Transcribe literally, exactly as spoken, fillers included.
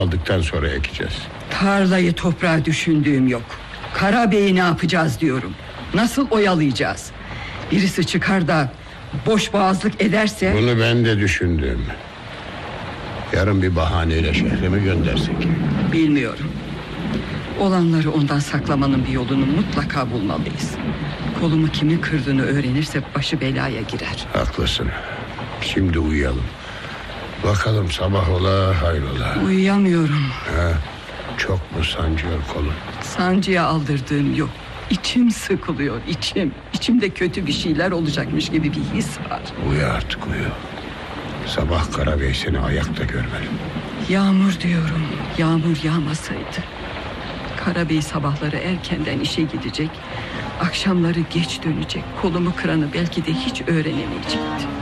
aldıktan sonra ekeceğiz. Tarlayı toprağa düşündüğüm yok. Karabey'i ne yapacağız diyorum. Nasıl oyalayacağız? Birisi çıkar da boş boğazlık ederse... Bunu ben de düşündüm. Yarın bir bahaneyle şehre mi göndersek? Bilmiyorum. Olanları ondan saklamanın bir yolunu mutlaka bulmalıyız. Kolumu kimin kırdığını öğrenirse başı belaya girer. Haklısın. Şimdi uyuyalım. Bakalım sabah ola hayrola. Uyuyamıyorum. Ha, çok mu sancıyor kolun? Sancıya aldırdığım yok. İçim sıkılıyor, içim. İçimde kötü bir şeyler olacakmış gibi bir his var. Uyu artık uyu. Sabah Karabey seni ayakta görmeli. Yağmur diyorum. Yağmur yağmasaydı. Karabey sabahları erkenden işe gidecek, akşamları geç dönecek. Kolumu kıranı belki de hiç öğrenemeyecekti.